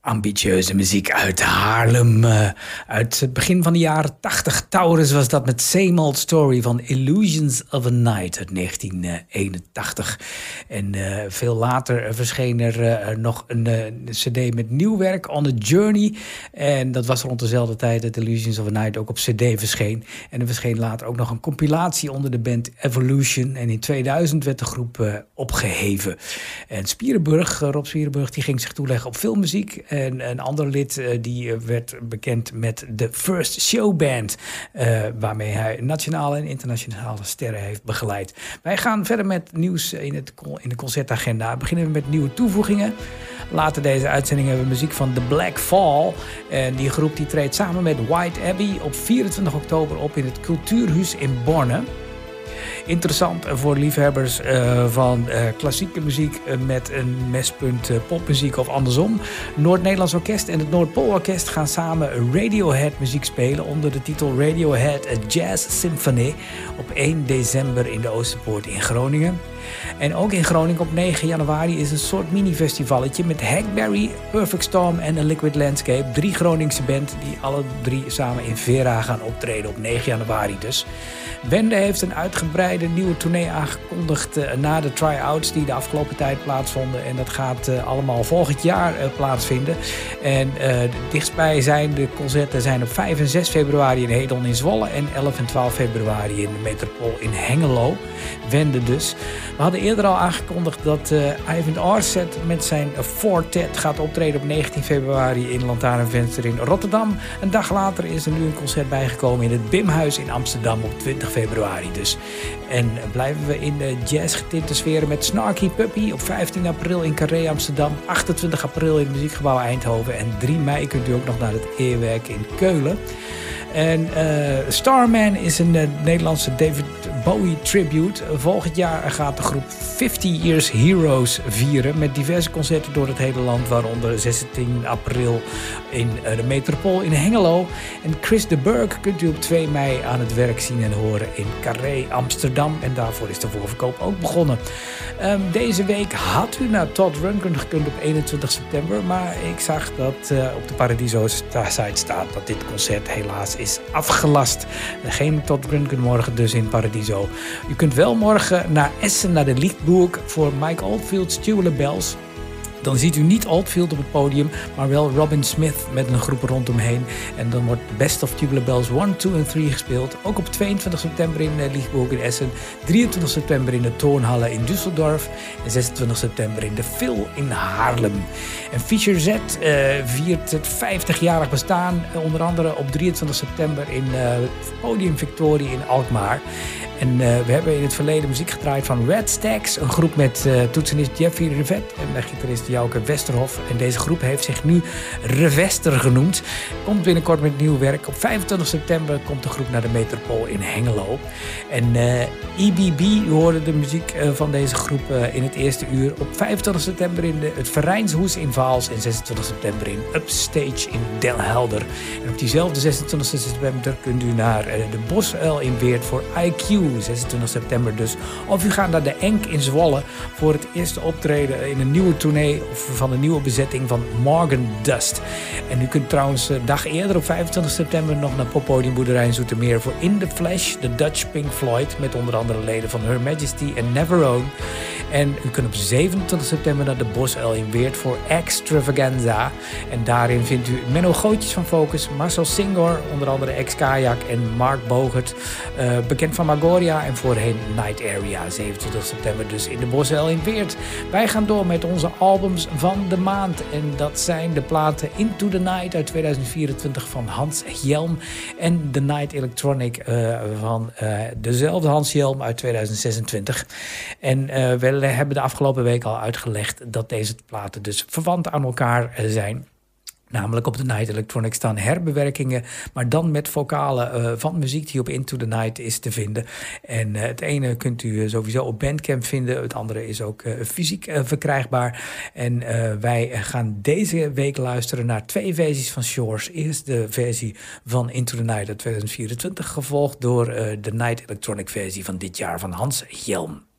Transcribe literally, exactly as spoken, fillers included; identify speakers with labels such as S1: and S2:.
S1: Ambitieuze muziek uit Haarlem. Uh, uit het begin van de jaren tachtig. Taurus was dat met Same Old Story van Illusions of a Night uit negentien eenentachtig. En uh, veel later verscheen er uh, nog een uh, cd met nieuw werk, On a Journey. En dat was rond dezelfde tijd dat Illusions of a Night ook op cd verscheen. En er verscheen later ook nog een compilatie onder de band Evolution. En in tweeduizend werd de groep uh, opgeheven. En Spierenburg, uh, Rob Spierenburg, die ging zich toeleggen op filmmuziek. En een ander lid uh, die uh, werd bekend met de First Show Band, uh, waarmee hij nationale en internationale sterren heeft begeleid. Wij gaan verder met nieuws in, het, in de concertagenda. Beginnen we met nieuwe toevoegingen. Later deze uitzending hebben we muziek van The Black Fall. En die groep die treedt samen met White Abbey op vierentwintig oktober op in het Cultuurhuis in Borne. Interessant voor liefhebbers uh, van uh, klassieke muziek uh, met een mespunt uh, popmuziek of andersom. Noord-Nederlands Orkest en het Noordpoolorkest gaan samen Radiohead muziek spelen onder de titel Radiohead A Jazz Symphony op één december in de Oosterpoort in Groningen. En ook in Groningen op negen januari is een soort mini-festivalletje met Hackberry, Perfect Storm en A Liquid Landscape. Drie Groningse band die alle drie samen in Vera gaan optreden op negen januari dus. Wende heeft een uitgebreide nieuwe tournee aangekondigd uh, na de try-outs die de afgelopen tijd plaatsvonden. En dat gaat uh, allemaal volgend jaar uh, plaatsvinden. En uh, de dichtstbij zijn de concerten zijn op vijf en zes februari in Hedel in Zwolle en elf en twaalf februari in de Metropool in Hengelo. Wende dus. We hadden eerder al aangekondigd dat uh, Ivan Arset met zijn Fortet gaat optreden op negentien februari in Lantaarnvenster in Rotterdam. Een dag later is er nu een concert bijgekomen in het Bimhuis in Amsterdam op twintig februari dus. En blijven we in de jazzgetinte sferen met Snarky Puppy op vijftien april in Carré Amsterdam, achtentwintig april in het Muziekgebouw Eindhoven en drie mei kunt u ook nog naar het Eerwerk in Keulen. En uh, Starman is een uh, Nederlandse David Bowie tribute. Volgend jaar gaat de groep fifty Years Heroes vieren met diverse concerten door het hele land, waaronder zestien april in uh, de Metropool in Hengelo. En Chris de Burgh kunt u op twee mei aan het werk zien en horen in Carré Amsterdam. En daarvoor is de voorverkoop ook begonnen. Um, deze week had u naar Todd Rundgren gekund op eenentwintig september, maar ik zag dat uh, op de Paradiso site staat dat dit concert helaas is afgelast. Geen Todd Rundgren morgen dus in Paradiso. U kunt wel morgen naar Essen, naar de Lichtburg voor Mike Oldfield's Tubular Bells. Dan ziet u niet Oldfield op het podium, maar wel Robin Smith met een groep rondomheen. En dan wordt Best of Tubular Bells one, two en three gespeeld. Ook op tweeëntwintig september in uh, Lichtburg in Essen. drieëntwintig september in de Toornhalle in Düsseldorf. En zesentwintig september in de Phil in Haarlem. En Feature Z uh, viert het vijftigjarig bestaan. Uh, onder andere op drieëntwintig september in uh, Podium Victorie in Alkmaar. En uh, we hebben in het verleden muziek gedraaid van Red Stacks. Een groep met uh, toetsenist Jeffrey Revet en uh, gitarist Jouke Westerhof. En deze groep heeft zich nu Revester genoemd. Komt binnenkort met nieuw werk. Op vijfentwintig september komt de groep naar de Metropool in Hengelo. En uh, E B B, u hoorde de muziek uh, van deze groep uh, in het eerste uur. Op vijfentwintig september in de, het Verrijnshoes in Vaals. En zesentwintig september in Upstage in Den Helder. En op diezelfde zesentwintig september kunt u naar uh, de Bosuil in Weert voor I Q. zesentwintig september dus. Of u gaat naar de Enk in Zwolle voor het eerste optreden in een nieuwe tournee van de nieuwe bezetting van Morgan Dust. En u kunt trouwens een dag eerder op vijfentwintig september nog naar Poppodium Boerderij in Zoetermeer voor In the Flesh, de Dutch Pink Floyd, met onder andere leden van Her Majesty en Never Own. En u kunt op zevenentwintig september naar de Bosuil in Weert voor Extravaganza. En daarin vindt u Menno Gootjes van Focus, Marcel Singor, onder andere ex-Kajak en Mark Bogert, uh, bekend van Magoria en voorheen Night Area. zevenentwintig september dus in de Bosuil in Weert. Wij gaan door met onze albums van de maand. En dat zijn de platen Into the Night uit tweeduizend vierentwintig van Hans Hjelm en The Night Electronic uh, van uh, dezelfde Hans Hjelm uit tweeduizend zesentwintig. En uh, we hebben de afgelopen week al uitgelegd dat deze platen dus verwant aan elkaar zijn. Namelijk op de Night Electronic staan herbewerkingen, maar dan met vocalen uh, van muziek die op Into the Night is te vinden. En uh, het ene kunt u sowieso op Bandcamp vinden, het andere is ook uh, fysiek uh, verkrijgbaar. En uh, wij gaan deze week luisteren naar twee versies van Shores. Eerst de versie van Into the Night uit tweeduizend vierentwintig, gevolgd door uh, de Night Electronic versie van dit jaar van Hans Hjelm.